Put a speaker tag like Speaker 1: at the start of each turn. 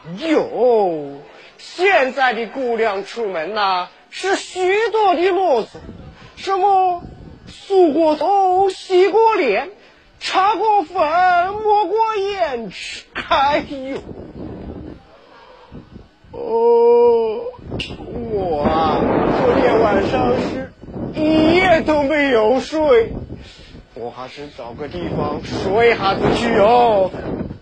Speaker 1: 哟，现在的姑娘出门呐，是许多的啰嗦，什么梳过头、洗过脸、擦过粉、抹过胭脂，哎呦，我啊，昨天晚上是一夜都没有睡，我还是找个地方睡下子去哟。